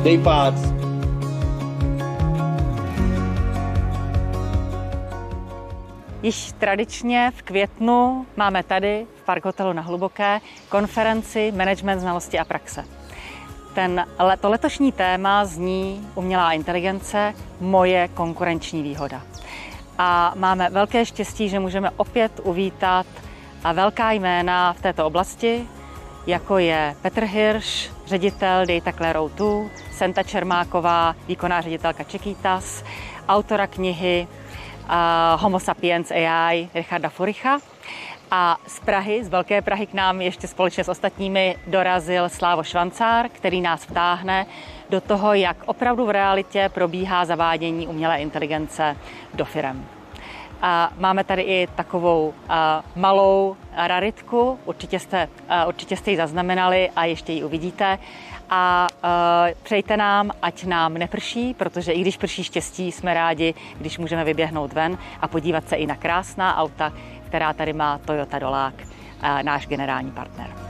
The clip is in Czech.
Parts. Již tradičně v květnu máme tady v Park Hotelu na Hluboké konferenci Management znalosti a praxe. To letošní téma zní umělá inteligence, moje konkurenční výhoda. A máme velké štěstí, že můžeme opět uvítat velká jména v této oblasti, jako je Petr Hirsch, ředitel Data Cloud 2, Senta Čermáková, výkonná ředitelka Čekytas, autora knihy Homo sapiens AI Richarda Furicha. A z Prahy, z Velké Prahy k nám ještě společně s ostatními dorazil Slávo Švancár, který nás vtáhne do toho, jak opravdu v realitě probíhá zavádění umělé inteligence do firem. A máme tady i takovou malou raritku, určitě jste ji zaznamenali a ještě ji uvidíte. A přejte nám, ať nám neprší, protože i když prší štěstí, jsme rádi, když můžeme vyběhnout ven a podívat se i na krásná auta, která tady má Toyota Dolák, náš generální partner.